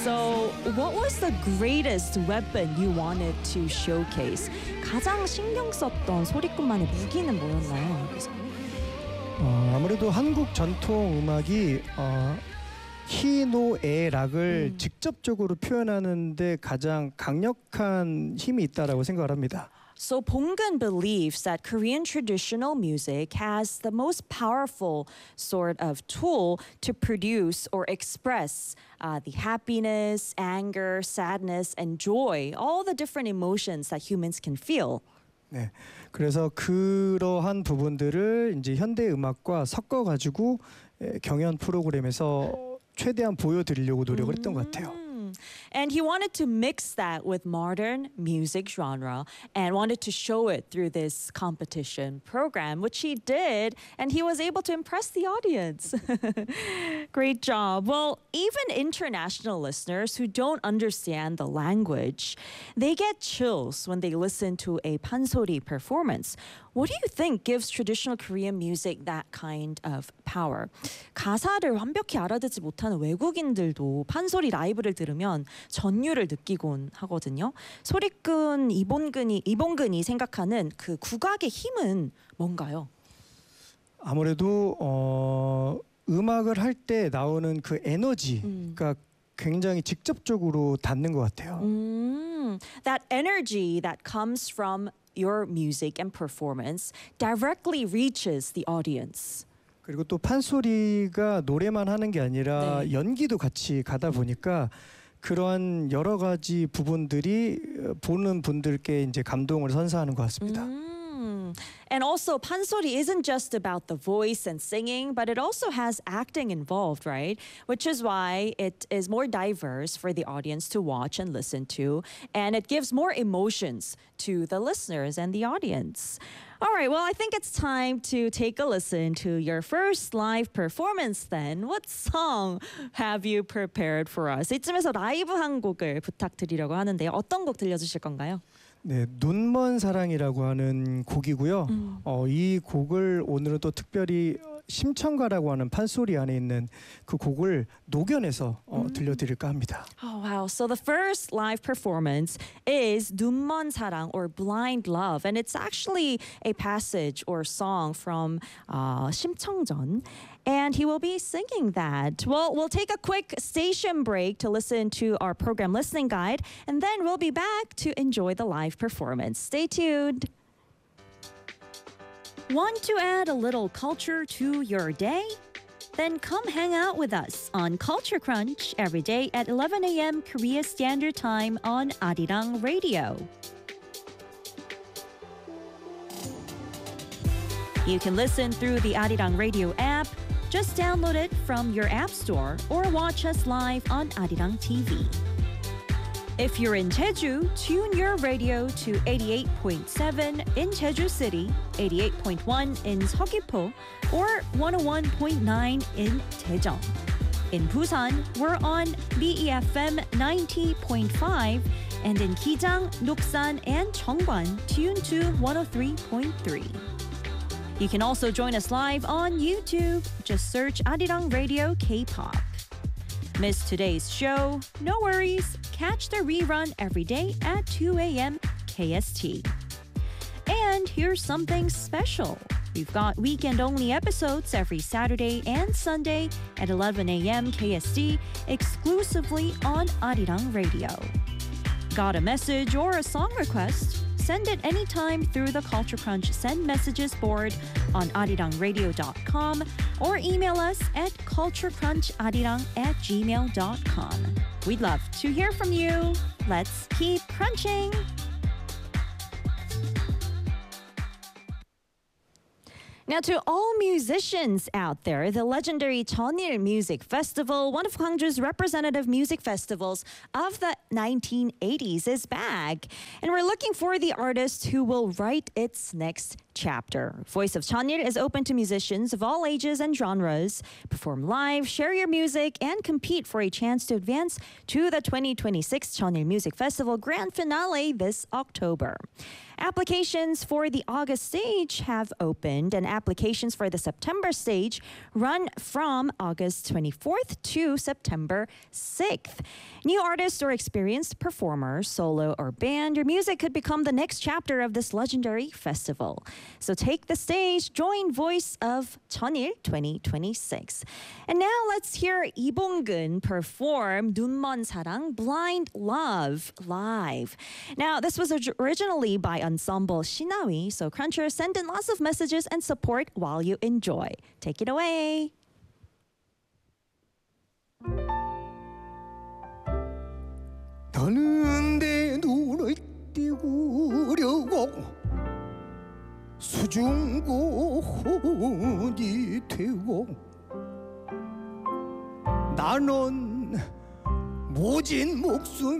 So, what was the greatest weapon you wanted to showcase? 가장 신경 썼던 소리꾼만의 무기는 뭐였나요? 여기서? 아무래도 한국 전통 음악이 희노애 락을 직접적으로 표현하는데 가장 강력한 힘이 있다라고 생각을 합니다. So Ponggun believes that Korean traditional music has the most powerful sort of tool to produce or express the happiness, anger, sadness, and joy, all the different emotions that humans can feel. 네, 그래서 그러한 부분들을 이제 현대 음악과 섞어 가지고 경연 프로그램에서 최대한 보여드리려고 노력을 했던 것 같아요. And he wanted to mix that with modern music genre and wanted to show it through this competition program, which he did, and he was able to impress the audience. Great job. Well, even international listeners who don't understand the language, they get chills when they listen to a pansori performance. What do you think gives traditional Korean music that kind of power? 가사를 완벽히 알아듣지 못하는 외국인들도 판소리 라이브를 들으면 전율을 느끼곤 하거든요. 소리꾼 이봉근이 생각하는 그 국악의 힘은 뭔가요? 아무래도 음악을 할 때 나오는 그 에너지가 굉장히 직접적으로 닿는 것 같아요. That energy that comes from your music and performance directly reaches the audience. 그리고 또 판소리가 노래만 하는 게 아니라 연기도 같이 가다 보니까 그러한 여러 가지 부분들이 보는 분들께 이제 감동을 선사하는 것 같습니다. And also, pansori isn't just about the voice and singing, but it also has acting involved, right? Which is why it is more diverse for the audience to watch and listen to, and it gives more emotions to the listeners and the audience. All right, well, I think it's time to take a listen to your first live performance then. What song have you prepared for us? 이쯤에서 라이브 한 곡을 부탁드리려고 하는데요. 어떤 곡 들려주실 건가요? 네, 눈먼 사랑이라고 하는 곡이고요. 이 곡을 오늘은 또 특별히 심청가라고 하는 판소리 안에 있는 그 곡을 녹여내서 들려드릴까 합니다. Oh wow! So the first live performance is 눈먼 사랑 or Blind Love, and it's actually a passage or song from 심청전. And he will be singing that. Well, we'll take a quick station break to listen to our program listening guide, and then we'll be back to enjoy the live performance. Stay tuned. Want to add a little culture to your day? Then come hang out with us on Culture Crunch every day at 11 a.m. Korea Standard Time on Arirang Radio. You can listen through the Arirang Radio app. Just download it from your app store or watch us live on Arirang TV. If you're in Jeju, tune your radio to 88.7 in Jeju City, 88.1 in Seogwipo, or 101.9 in Daejeon. In Busan, we're on BEFM 90.5, and in Kijang, Nuksan, and Cheongwan, tune to 103.3. You can also join us live on YouTube. Just search Arirang Radio K-pop. Missed today's show? No worries. Catch the rerun every day at 2 a.m. KST. And here's something special. We've got weekend-only episodes every Saturday and Sunday at 11 a.m. KST exclusively on Arirang Radio. Got a message or a song request? Send it anytime through the Culture Crunch Send Messages board on arirangradio.com or email us at culturecruncharirang@gmail.com. We'd love to hear from you. Let's keep crunching! Now, to all musicians out there, the legendary Cheonil Music Festival, one of Gwangju's representative music festivals of the 1980s, is back. And we're looking for the artist who will write its next chapter. Voice of Cheonil is open to musicians of all ages and genres. Perform live, share your music, and compete for a chance to advance to the 2026 Cheonil Music Festival Grand Finale this October. Applications for the August stage have opened, and applications for the September stage run from August 24th to September 6th. New artists or experienced performers, solo or band, your music could become the next chapter of this legendary festival. So take the stage, join Voice of Cheonil 2026. And now let's hear Lee Bong-geun perform 눈먼 사랑 Blind Love live. Now, this was originally by Ensemble Shinawi, so Cruncher, send in lots of messages and support while you enjoy. Take it away. 나는 내 눈을 띄우려고 수중고혼이 되고 나는 모진 목숨